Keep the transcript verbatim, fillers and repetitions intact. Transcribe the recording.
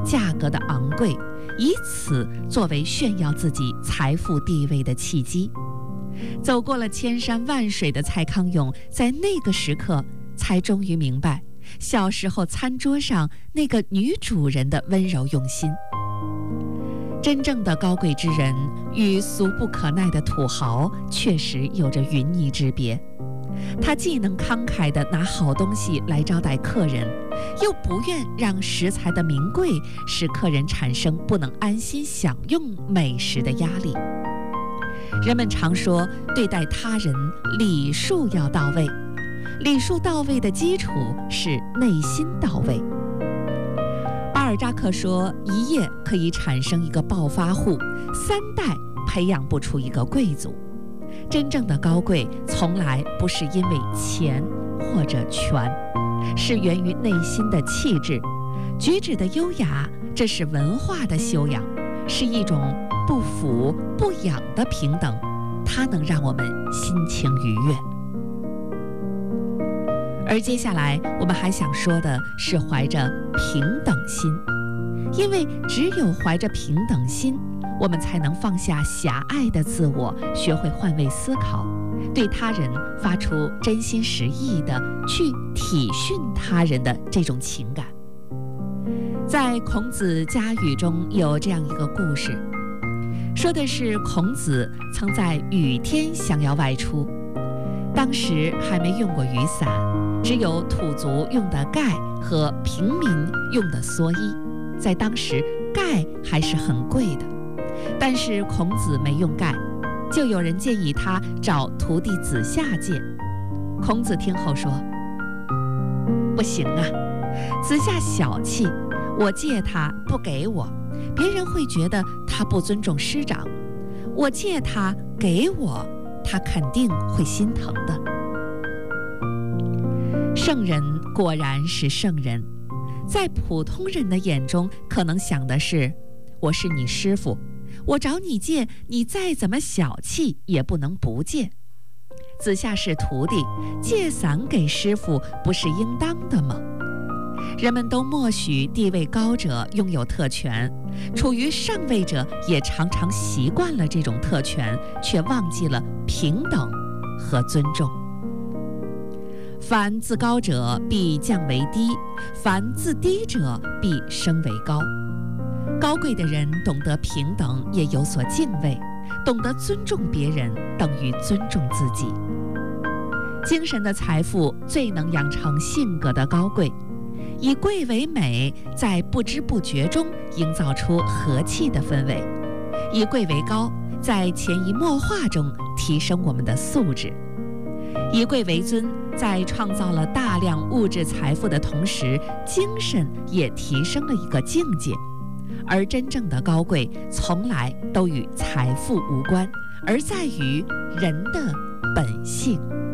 价格的昂贵，以此作为炫耀自己财富地位的契机。走过了千山万水的蔡康永，在那个时刻才终于明白小时候餐桌上那个女主人的温柔用心。真正的高贵之人与俗不可耐的土豪确实有着云泥之别。他既能慷慨地拿好东西来招待客人，又不愿让食材的名贵使客人产生不能安心享用美食的压力。人们常说，对待他人礼数要到位，礼数到位的基础是内心到位。巴尔扎克说，一夜可以产生一个暴发户，三代培养不出一个贵族。真正的高贵从来不是因为钱或者权，是源于内心的气质，举止的优雅，这是文化的修养，是一种不腐不养的平等，它能让我们心情愉悦。而接下来我们还想说的是怀着平等心，因为只有怀着平等心，我们才能放下狭隘的自我，学会换位思考，对他人发出真心实意的去体恤他人的这种情感。在孔子家语中有这样一个故事，说的是孔子曾在雨天想要外出，当时还没用过雨伞，只有土族用的盖和平民用的蓑衣，在当时盖还是很贵的。但是孔子没用盖，就有人建议他找徒弟子夏借。孔子听后说，不行啊，子夏小气，我借他不给我，别人会觉得他不尊重师长，我借他给我，他肯定会心疼的。圣人果然是圣人，在普通人的眼中可能想的是，我是你师傅，我找你借，你再怎么小气也不能不借。子夏是徒弟，借伞给师傅不是应当的吗？人们都默许地位高者拥有特权，处于上位者也常常习惯了这种特权，却忘记了平等和尊重。凡自高者必降为低，凡自低者必升为高。高贵的人懂得平等，也有所敬畏，懂得尊重别人等于尊重自己。精神的财富最能养成性格的高贵，以贵为美，在不知不觉中营造出和气的氛围；以贵为高，在潜移默化中提升我们的素质；以贵为尊，在创造了大量物质财富的同时，精神也提升了一个境界。而真正的高贵从来都与财富无关，而在于人的本性。